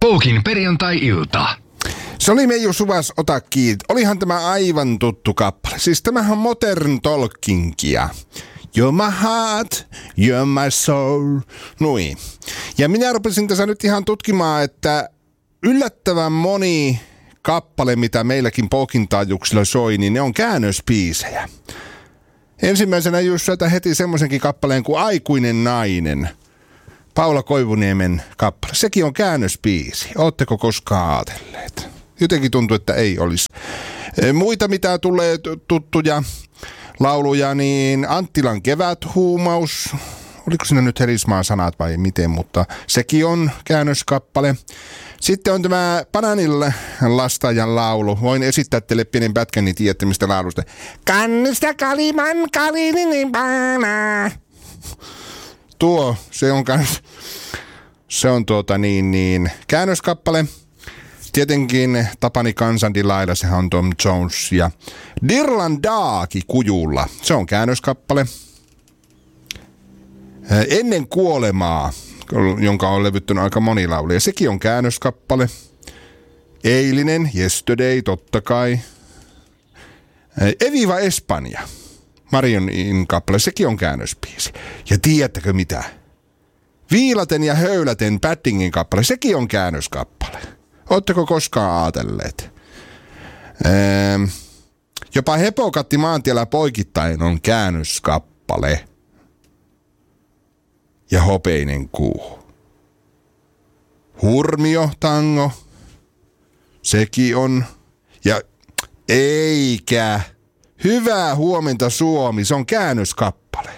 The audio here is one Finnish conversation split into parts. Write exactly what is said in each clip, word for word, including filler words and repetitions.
Pokin perjantai-ilta. Se oli Meiju Suvas, ota kiinni. Olihan tämä aivan tuttu kappale. Siis tämähän on Modern Talkingia. You're my heart, you're my soul. Nui. Ja minä rupesin tässä nyt ihan tutkimaan, että yllättävän moni kappale, mitä meilläkin Pokin taajuuksilla soi, niin ne on käännöspiisejä. Ensimmäisenä just syötä heti semmoisenkin kappaleen kuin Aikuinen nainen. Paula Koivuniemen kappale. Sekin on käännöspiisi. Ootteko koskaan ajatelleet? Jotenkin tuntuu, että ei olisi. Muita, mitä tulee tuttuja lauluja, niin Anttilan keväthuumaus. Oliko siinä nyt Herismaan sanat vai miten, mutta sekin on käännöskappale. Sitten on tämä Bananille lastaajan laulu. Voin esittää teille pienen pätkän, niin tiedätte mistä laulusta. Kannista kaliman kalinin pana. Tuo, se on kans, se on tuota niin niin käännöskappale. Tietenkin Tapani Kansandilailla, sehän on Tom Jones ja Dirlandaaki kujulla. Se on käännöskappale. Ennen kuolemaa, jonka on levyttänyt aika moni laulu, ja sekin on käännöskappale. Eilinen, Yesterday, totta kai. Eviva Espanja, Marionin kappale, sekin on käännöspiisi. Ja tiedättekö mitä? Viilaten ja höyläten Paddingin kappale, sekin on käännöskappale. Ootteko koskaan ajatelleet? Öö, jopa Hepokatti maantiellä poikittain on käännöskappale. Ja Hopeinen kuu. Hurmio tango. Sekin on. Ja eikä. Hyvää huomenta Suomi. Se on käännöskappale.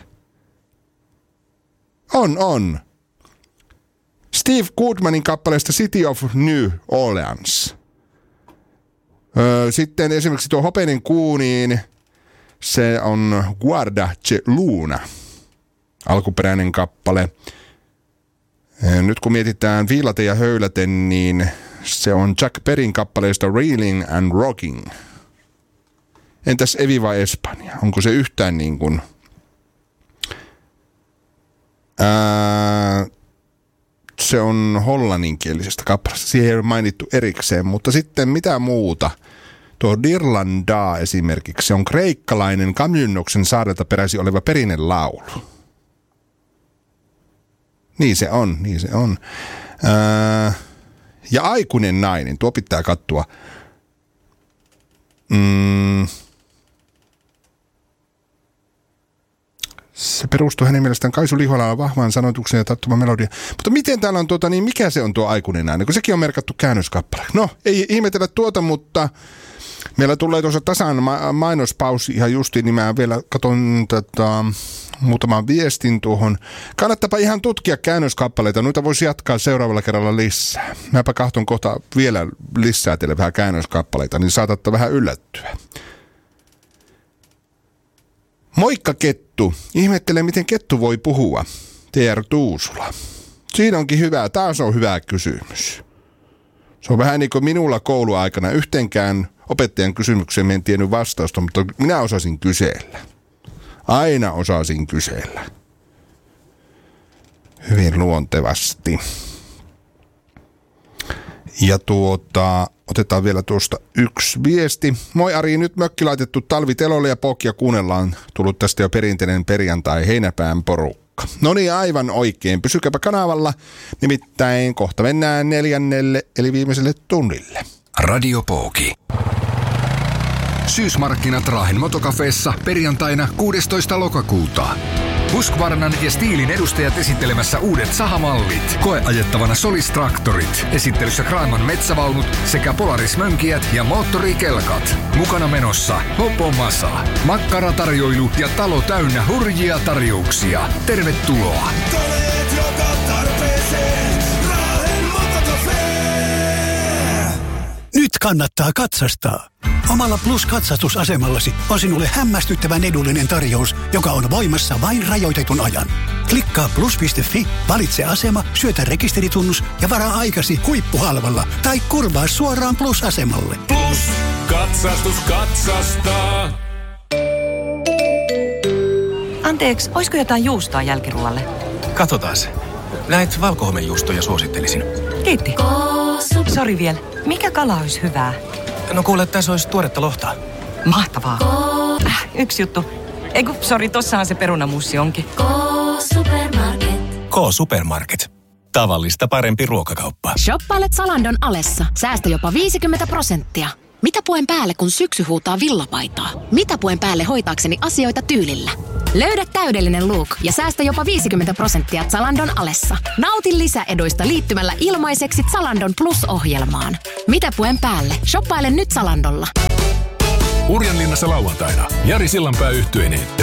On, on. Steve Goodmanin kappaleesta City of New Orleans. Öö, sitten esimerkiksi tuo Hopeinen kuu, niin se on Guarda che Luna. Alkuperäinen kappale. Nyt kun mietitään Viilaten ja höyläten, niin se on Jack Perryn kappaleesta Reeling and Rocking. Entäs Eviva Espanja? Onko se yhtään niin kuin... Ää, se on hollanninkielisestä kappaleesta. Siihen ei ole mainittu erikseen, mutta sitten mitä muuta? Tuo Dirlandaa esimerkiksi, se on kreikkalainen Kamynnoksen saarelta peräisin oleva perinnelaulu. Niin se on, niin se on. Ää, ja Aikuinen nainen, tuo pitää katsoa. Mm. Se perustuu hänen mielestään Kaisu Liholaan vahvaan sanotukseen ja tattuma melodia. Mutta miten täällä on tuota, niin mikä se on tuo Aikuinen nainen? Kun sekin on merkattu käännöskappale. No, ei ihmetellä tuota, mutta meillä tulee tuossa tasan ma- mainospausi ihan justiin, niin mä vielä katson tätä... muutaman viestin tuohon. Kannattaapa ihan tutkia käännöskappaleita. Noita voisi jatkaa seuraavalla kerralla lisää. Mäpä kahton kohta vielä lisää teille vähän käännöskappaleita, niin saatatte vähän yllättyä. Moikka Kettu. Ihmettelen, miten Kettu voi puhua. T R Tuusula. Siinä onkin hyvä. Taas on hyvä kysymys. Se on vähän niin kuin minulla kouluaikana. Yhteenkään opettajan kysymykseen en tiennyt vastausta, mutta minä osasin kysellä. Aina osasin kysellä. Hyvin luontevasti. Ja tuota, otetaan vielä tuosta yksi viesti. Moi Ari, nyt mökki laitettu talvitelolle ja Pokia kuunnellaan. Tullut tästä jo perinteinen perjantai heinäpään porukka. No niin, aivan oikein. Pysykääpä kanavalla. Nimittäin kohta mennään neljännelle eli viimeiselle tunnille. Radio Poki. Syysmarkkinat Raahen motokafeessa perjantaina kuudestoista lokakuuta. Husqvarnan ja Stihlin edustajat esittelemässä uudet sahamallit. Koeajettavana Solis-traktorit. Esittelyssä Kraeman metsävaunut sekä Polaris-mönkijät ja moottorikelkat. Mukana menossa Hopo Masa. Makkaratarjoilu ja talo täynnä hurjia tarjouksia. Tervetuloa! Koneet joka tarpeeseen. Raahen motokafe. Nyt kannattaa katsastaa. Omalla Plus-katsastusasemallasi on sinulle hämmästyttävän edullinen tarjous, joka on voimassa vain rajoitetun ajan. Klikkaa plus piste fi, valitse asema, syötä rekisteritunnus ja varaa aikasi huippuhalvalla tai kurvaa suoraan Plus-asemalle. Plus, katsastus katsastaa. Anteeksi, olisiko jotain juustoa jälkiruoalle? Katsotaan se. Näitä valkohomejuustoja suosittelisin. Kiitti. Sori vielä. Mikä kala olisi hyvää? No kuule, tässä olisi tuoretta lohta. Mahtavaa. Äh, yksi juttu. Eiku, sori, tossahan se perunamussi onkin. K-Supermarket. K-Supermarket. Tavallista parempi ruokakauppa. Shoppailet Zalandon alessa. Säästä jopa viisikymmentä prosenttia. Mitä puen päälle, kun syksy huutaa villapaitaa? Mitä puen päälle hoitaakseni asioita tyylillä? Löydä täydellinen look ja säästä jopa viisikymmentä prosenttia Zalandon alessa. Nauti lisäeduista liittymällä ilmaiseksi Zalandon Plus-ohjelmaan. Mitä puen päälle? Shoppaile nyt Zalandolla. Urjanlinnassa lauantaina Jari Sillanpää yhtyeinen